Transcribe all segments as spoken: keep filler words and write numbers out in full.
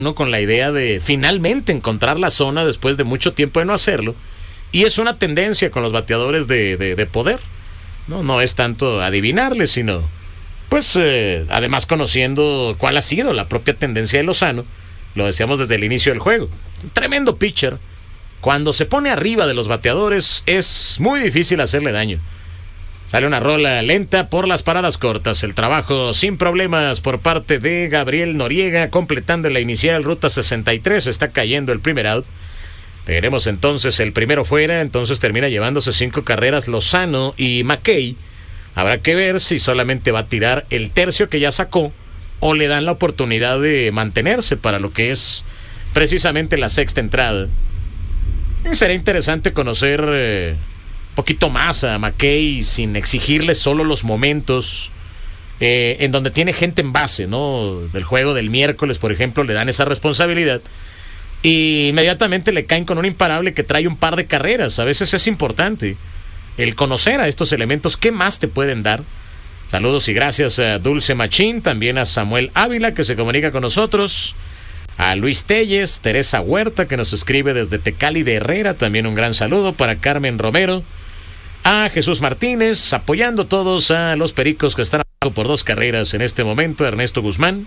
¿no? Con la idea de finalmente encontrar la zona después de mucho tiempo de no hacerlo. Y es una tendencia con los bateadores de, de, de poder. No, no es tanto adivinarle, sino, pues, eh, además conociendo cuál ha sido la propia tendencia de Lozano. Lo decíamos desde el inicio del juego. Un tremendo pitcher. Cuando se pone arriba de los bateadores es muy difícil hacerle daño. Sale una rola lenta por las paradas cortas. El trabajo sin problemas por parte de Gabriel Noriega, completando la inicial ruta sesenta y tres. Está cayendo el primer out. Tenemos entonces el primero fuera. Entonces termina llevándose cinco carreras Lozano y McKay. Habrá que ver si solamente va a tirar el tercio que ya sacó o le dan la oportunidad de mantenerse para lo que es precisamente la sexta entrada. Y será interesante conocer eh, un poquito más a McKay sin exigirle solo los momentos eh, en donde tiene gente en base, ¿no? Del juego del miércoles, por ejemplo, le dan esa responsabilidad y inmediatamente le caen con un imparable que trae un par de carreras. A veces es importante el conocer a estos elementos, ¿qué más te pueden dar? Saludos y gracias a Dulce Machín, también a Samuel Ávila que se comunica con nosotros, a Luis Telles, Teresa Huerta que nos escribe desde Tecali de Herrera, también un gran saludo para Carmen Romero, a Jesús Martínez, apoyando todos a los Pericos que están abajo por dos carreras en este momento, Ernesto Guzmán.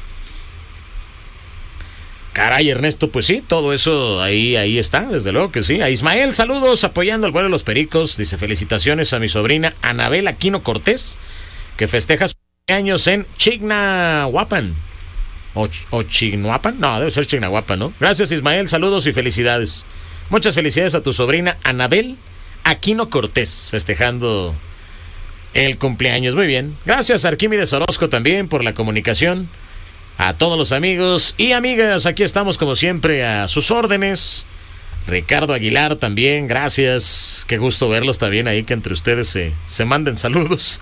Caray, Ernesto, pues sí, todo eso ahí, ahí está, desde luego que sí. A Ismael, saludos, apoyando al vuelo de los Pericos. Dice, felicitaciones a mi sobrina Anabel Aquino Cortés, que festeja sus años en Chignahuapan. O, o Chignahuapan, no, debe ser Chignahuapan, ¿no? Gracias, Ismael, saludos y felicidades. Muchas felicidades a tu sobrina Anabel Aquino Cortés, festejando el cumpleaños. Muy bien. Gracias, Arquímedes Orozco, también por la comunicación. A todos los amigos y amigas, aquí estamos como siempre a sus órdenes. Ricardo Aguilar también, gracias. Qué gusto verlos también ahí, que entre ustedes se, se manden saludos.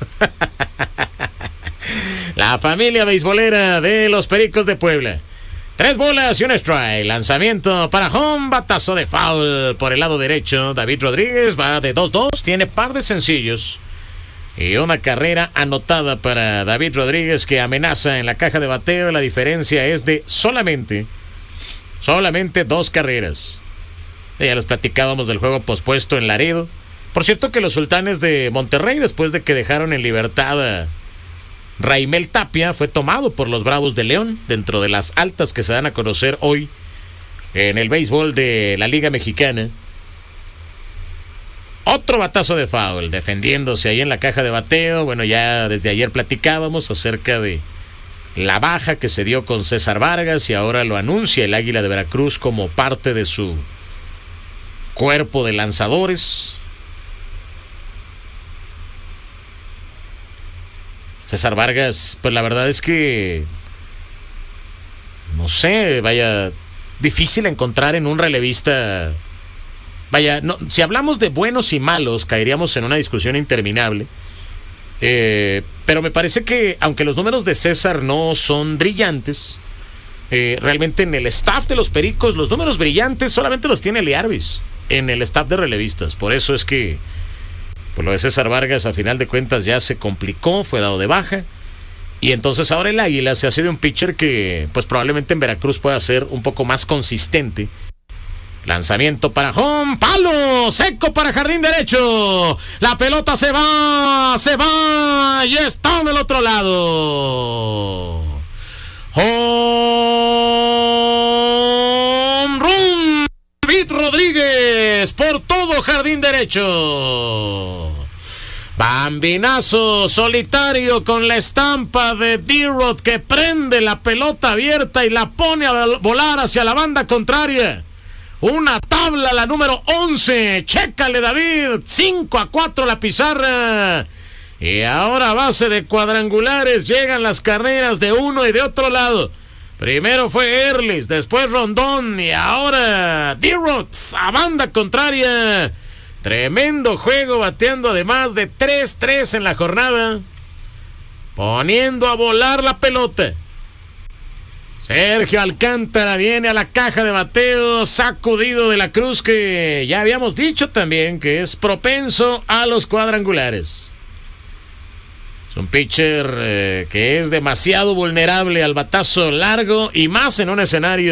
La familia beisbolera de los Pericos de Puebla. Tres bolas y un strike. Lanzamiento para home, batazo de foul por el lado derecho. David Rodríguez va de dos dos, tiene par de sencillos y una carrera anotada para David Rodríguez, que amenaza en la caja de bateo. La diferencia es de solamente, solamente dos carreras. Ya les platicábamos del juego pospuesto en Laredo. Por cierto que los Sultanes de Monterrey, después de que dejaron en libertad a Raimel Tapia, fue tomado por los Bravos de León, dentro de las altas que se dan a conocer hoy en el béisbol de la Liga Mexicana. Otro batazo de foul, defendiéndose ahí en la caja de bateo. Bueno, ya desde ayer platicábamos acerca de la baja que se dio con César Vargas y ahora lo anuncia el Águila de Veracruz como parte de su cuerpo de lanzadores. César Vargas, pues la verdad es que no sé, vaya, difícil encontrar en un relevista. Vaya, no, si hablamos de buenos y malos, caeríamos en una discusión interminable. Eh, pero me parece que, aunque los números de César no son brillantes, eh, realmente en el staff de los Pericos, los números brillantes solamente los tiene Liarbis en el staff de relevistas. Por eso es que, pues, lo de César Vargas, a final de cuentas, ya se complicó, fue dado de baja. Y entonces ahora el Águila se hace de un pitcher que, pues, probablemente en Veracruz pueda ser un poco más consistente. Lanzamiento para home, palo seco para jardín derecho. La pelota se va, se va y está del otro lado. Home run, David Rodríguez por todo jardín derecho. Bambinazo solitario con la estampa de D-Rod, que prende la pelota abierta y la pone a volar hacia la banda contraria. Una tabla, la número once. Chécale, David. cinco a cuatro la pizarra. Y ahora, a base de cuadrangulares, llegan las carreras de uno y de otro lado. Primero fue Erlis, después Rondón y ahora D-Rod a banda contraria. Tremendo juego, bateando además de tres tres en la jornada, poniendo a volar la pelota. Sergio Alcántara viene a la caja de bateo, sacudido de la Cruz, que ya habíamos dicho también que es propenso a los cuadrangulares. Es un pitcher eh, que es demasiado vulnerable al batazo largo y más en un escenario